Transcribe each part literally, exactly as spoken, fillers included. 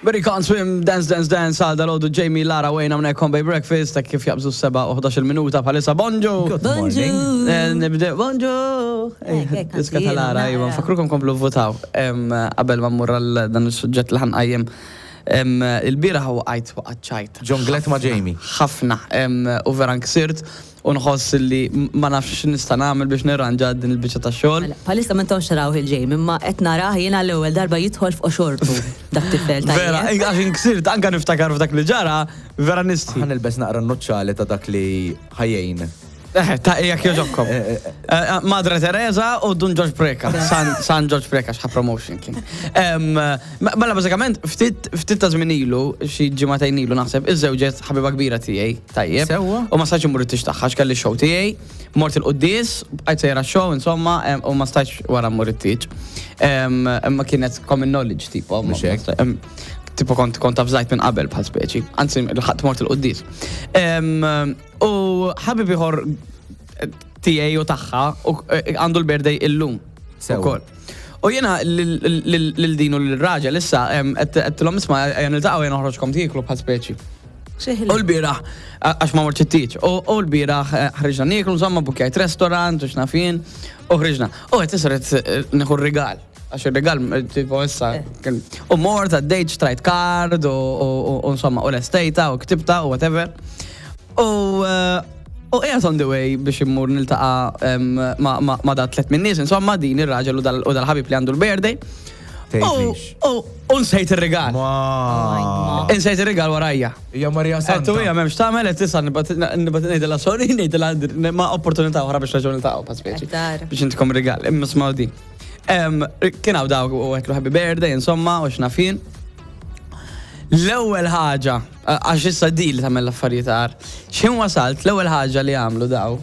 Very can't swim, dance, dance, dance, għal dal-għodu Jamie Lara Wayne għamnek Combat Breakfast, ta' kif jabżu seba u ħdax il-minuta bħalissa. Bonġu! Bonġu! Nibdew, bonġu! Iska tal-Lara, jibba, fakrukom komplu votaw. Qabel ma mmur dan il-sujġet li ħanqajjem. Il-bira ħu għajt waqt ċajt. Ġonglet ma' Jamie. ħafna, u vera nksirt. Unħoss li ma nafx nista' nagħmel biex nirranġa din il-biċċa tax-xogħol. Palissa ma ntawx naraw il-ġejm, imma qed narah jiena l-ewwel darba jidħol f'qoxortu dak tifel tajjeb. Vera, għax inksirt anke niftakar f'dak li ġara, vera nisti. Ħan ilbes naqra n-nuċċali ta' dak li ħajjejn. Eh, ta' jekk joġobkom. Madre Teresa u Dun George Preka. San George Preka xħa promotion kien. Mela bażikament ftit ta' żmien ilu, xi ġimagħtejn ilu naħseb, iż-żewġet ħabiba kbira tiegħi tajjeb. Sewwa. U ma stax imur it-tix tagħha x'kelli show tiegħi, mort il-quddies, qajt sejra show insomma, u ma stax wara mmur it-tieġ. Imma kienet common knowledge tipo. Mhux hekk. Tipo kont kont afżajt minn qabel bħal speċi, anzi l-ħadd mort il-quddies. U ħabib ieħor tiegħi u tagħha għandu l-birthday illum. Sewwa. U jiena lil din u l-raġel issa qedtilhom isma' ejja niltaqgħu jien noħroġkom tieklu bħal speċi. U l-bieraħ għax ma morċ it-tieġ. U l-bieraħ ħriġna nieklu insomma bukkajt restorant u x'nafin u ħriġna. U qed isret nieħu r-rigal. Għax il-regal, tipo issa, u mort, għaddejt, xtrajt card, u insomma, u l-estejta, u ktibta, u whatever. U qiegħed on the way biex immur niltaqa' ma' da tliet min nies, insomma, din ir-raġel u dal-ħabib li għandu l-birthday. U nsejt ir-regal. Insejt ir-regal warajja. Hija Marija Santa. Għettu hija m'hemmx tagħmel qed tisa nibgħat ngħidilha sorry, ngħidilha ma' opportunità oħra biex raġel niltaqgħu pa' speċi. Biex intikom regal, imma smgħu din. Kien għaw daw u għeklu happy birthday, insomma, u xnafin. L-ewwel ħaġa, għax issa di li tagħmel l-affarijiet għar, x'in wasalt l-ewwel ħaġa li għamlu daw.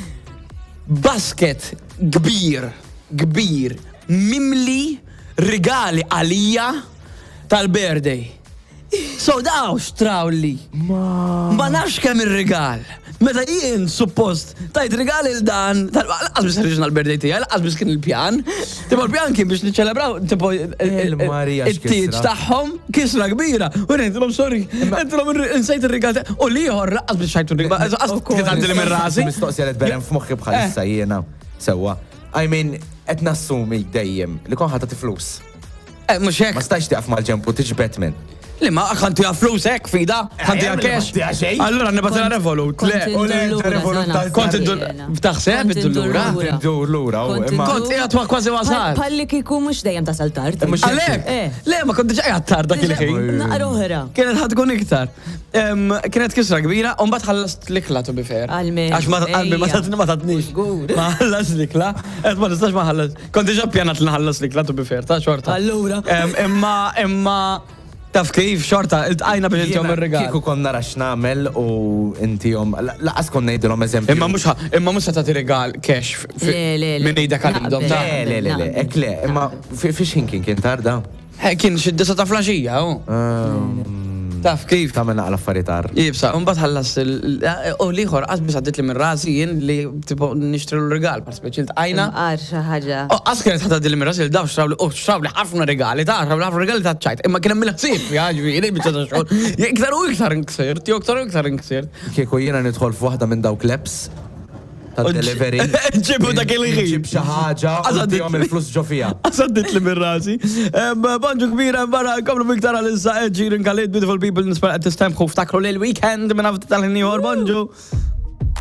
Basket kbir, kbir, mimli rigali għalija tal-birthday. So daw xtraw li. Ma nafx kemm ir-rigal. Meta jien suppost tajt rigal il-dan, għazbis original birthday tijaj, għazbis kien il-pjan, tipo il-pjan kien biex niċċelebraw, tipo il-tieġ taħħom kisra kbira, u rejtilom sorry, rejtilom insajt il-rigal tijaj, u liħor għazbis xajtu il-rigal, għazbis kien għandili minn rasi. Mistoqsija li t-berem f'moħħi bħalissa jiena, sewa. I mean, et nassumi dejjem li kon ħata flus. Mux hekk. Ma stajx tiqaf mal-ġempu tiġbet minn. Li ma ħanti flus hekk fida, ħanti cash. Allora nibatila Revolut. Le, u le, Revolut kont taħseb id-dullura. Id-dullura, imma. Kont qiegħed kważi wasal. Palli kieku mhux dejjem tasal tard. Għalhekk? Le, ma kont diġà qiegħed tard dak il-ħin. Naqra oħra. Kienet ħadkun iktar. Kienet kisra kbira, u mbagħad ħallast l-ikla to be fair. Għax ma qalbi ma tatnix. Ma ħallas l-ikla. Qed ma nistax ma ħallas. Kont diġà ppjanat li nħallas l-ikla to be fair, ta' xorta. Allura. Imma imma taf kif xorta, il-tqajna biex intihom ir-regal. Kieku konna rax nagħmel u intihom laqas konna ngħidilhom eżempju. Imma mhux imma mhux se tagħti regal cash minn ejdek għalihom. Le, le, le, le, ek le, imma fiex ħin kien kien tarda. Kien xi disa ta' flaxija, hu. Taf kif. Tagħmel naqla affarijiet għar. Jibsa, mbagħad ħallas u liħor qasbis għaddit li minn rasi jien li tipo nixtri l-regal par speċi tqajna. Għar xi ħaġa. Oh, qas kienet ħaddi li minn rasi daw xrawli u xrawli ħafna regali ta' xrawli ħafna regali ta' ċajt. Imma kien hemm il-ħsieb jaġbi jien biċċa ta' xogħol. Iktar u iktar inksirt, jew iktar u iktar inksirt. Kieku jiena nidħol f'waħda minn dawk labs tal-delivery. Ġibu dak il-ħin. Ġib xi ħaġa u tihom il-flus ġo fiha. Għasaddit li minn rasi. Bonġu kbira barra komplu miktar għal-issa ġirin kallit beautiful people nispera qed tistemħu ftakru lil weekend minn għafti tal-ħin ieħor bonġu.